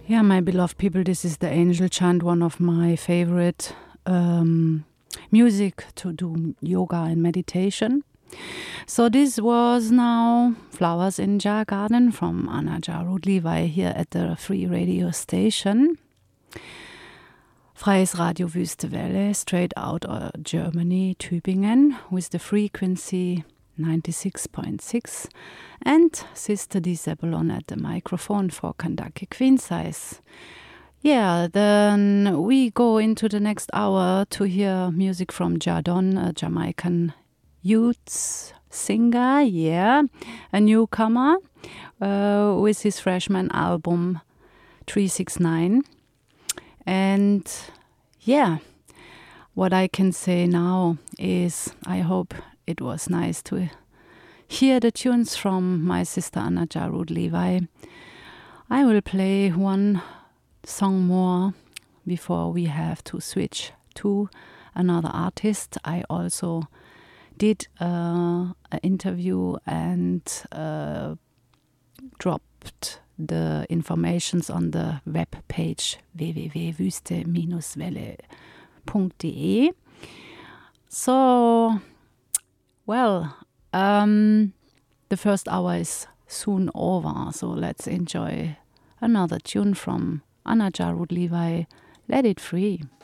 Yeah, my beloved people, this is the Angel Chant, one of my favorite music to do yoga and meditation. So this was now Flowers in Jar Garden from Anaja Ruth Levi here at the free radio station. Freies Radio Wüste Welle, straight out of Germany, Tübingen, with the frequency 96.6, and Sister D. Zebulon at the microphone for Kandake Queen Size. Yeah, then we go into the next hour to hear music from Jadon, a Jamaican youth singer, a newcomer, with his freshman album 369. And yeah, what I can say now is I hope it was nice to hear the tunes from my sister Anaja Ruth Levi. I will play one song more before we have to switch to another artist. I also did an interview and dropped the informations on the web page www.wüste-welle.de. So, well, the first hour is soon over, so let's enjoy another tune from Anaja Ruth Levi, Let It Free.